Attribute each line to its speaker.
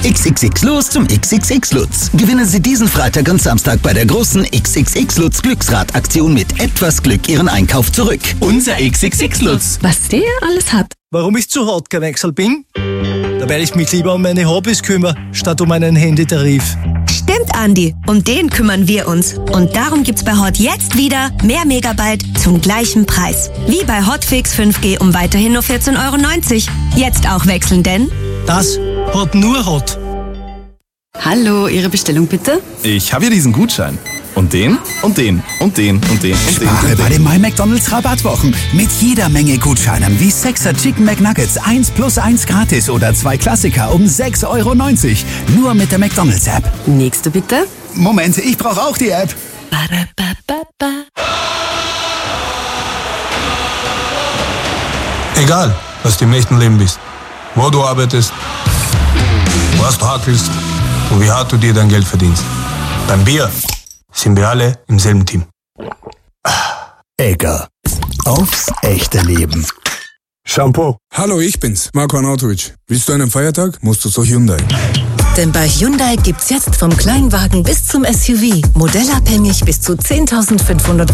Speaker 1: XXX los zum XXX Lutz. Gewinnen Sie diesen Freitag und Samstag bei der großen XXX Lutz Glücksrad-Aktion mit etwas Glück Ihren Einkauf zurück. Unser XXX Lutz.
Speaker 2: Was der alles hat.
Speaker 3: Warum ich zu hart gewechselt bin? Da werde ich mich lieber um meine Hobbys kümmern, statt um einen Handytarif.
Speaker 4: Stimmt, Andi. Um den kümmern wir uns. Und darum gibt's bei Hot jetzt wieder mehr Megabyte zum gleichen Preis. Wie bei Hotfix 5G um weiterhin nur 14,90 €. Jetzt auch wechseln, denn...
Speaker 3: Das hat nur Hot.
Speaker 2: Hallo, Ihre Bestellung bitte?
Speaker 5: Ich habe hier diesen Gutschein. Und den, und den, und den, und den, und den.
Speaker 1: Spare bei den My McDonald's Rabattwochen. Mit jeder Menge Gutscheinen wie 6er Chicken McNuggets 1+1 gratis oder 2 Klassiker um 6,90 €. Nur mit der McDonald's App.
Speaker 2: Nächste bitte.
Speaker 1: Moment, ich brauche auch die App.
Speaker 6: Egal, was du im echten Leben bist, wo du arbeitest, was du hackelst und wie hart du dir dein Geld verdienst. Beim Bier sind wir alle im selben Team.
Speaker 1: Egger. Aufs echte Leben.
Speaker 6: Shampoo.
Speaker 7: Hallo, ich bin's, Marco Arnautovic. Willst du einen Feiertag, musst du zu Hyundai.
Speaker 8: Denn bei Hyundai gibt's jetzt vom Kleinwagen bis zum SUV modellabhängig bis zu 10.500